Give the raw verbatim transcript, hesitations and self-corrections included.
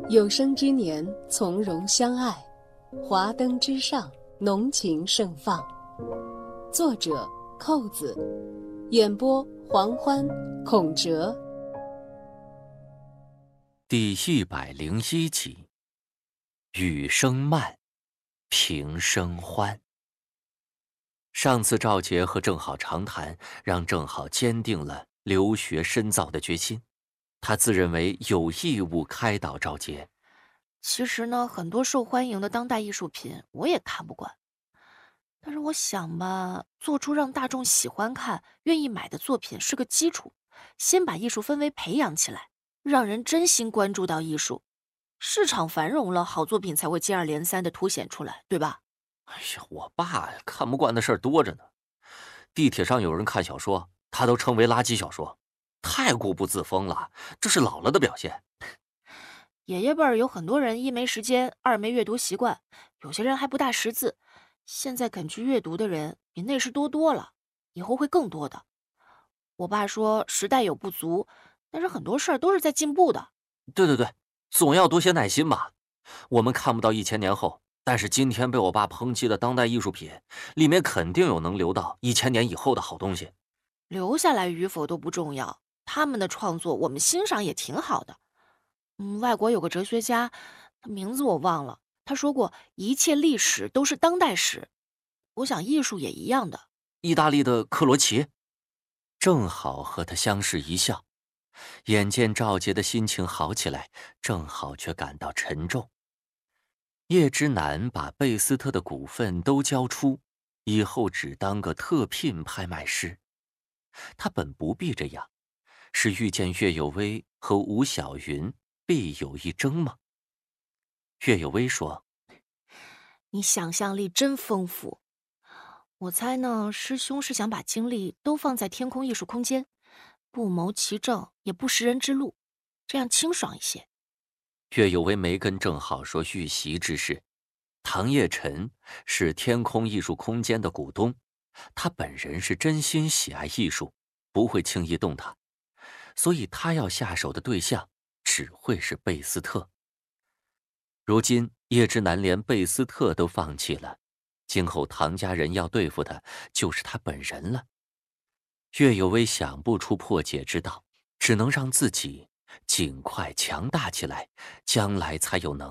有生之年，从容相爱，华灯之上，浓情盛放。作者：扣子，演播：黄欢、孔哲。 第一百零一集，雨声慢，平声欢。上次赵杰和郑好长谈，让郑好坚定了留学深造的决心。他自认为有义务开导赵杰。 其实呢，很多受欢迎的当代艺术品我也看不惯，但是我想吧，做出让大众喜欢看、愿意买的作品是个基础，先把艺术氛围培养起来，让人真心关注到艺术，市场繁荣了，好作品才会接二连三地凸显出来，对吧？ 哎呀，我爸看不惯的事儿多着呢。地铁上有人看小说，他都称为垃圾小说，太固步自封了，这是老了的表现。 爷爷辈儿有很多人一没时间，二没阅读习惯，有些人还不大识字。现在肯去阅读的人比那时多多了，以后会更多的。我爸说时代有不足，但是很多事儿都是在进步的。 对对对，总要多些耐心吧。我们看不到一千年后，但是今天被我爸抨击的当代艺术品，里面肯定有能留到一千年以后的好东西。 留下来与否都不重要，他们的创作我们欣赏也挺好的。嗯，外国有个哲学家，他名字我忘了，他说过一切历史都是当代史。我想艺术也一样的。 意大利的克罗齐，正好和他相视一笑。眼见赵杰的心情好起来，正好却感到沉重。叶之南把贝斯特的股份都交出，以后只当个特聘拍卖师。他本不必这样，是遇见岳有为和吴小云必有一争吗？岳有为说： 你想象力真丰富。我猜呢，师兄是想把精力都放在天空艺术空间，不谋其政，也不识人之路，这样清爽一些。 岳有为没跟郑好说遇袭之事。唐叶晨是天空艺术空间的股东，他本人是真心喜爱艺术，不会轻易动他，所以他要下手的对象只会是贝斯特。如今叶之南连贝斯特都放弃了，今后唐家人要对付的就是他本人了。岳有为想不出破解之道，只能让自己尽快强大起来，将来才有能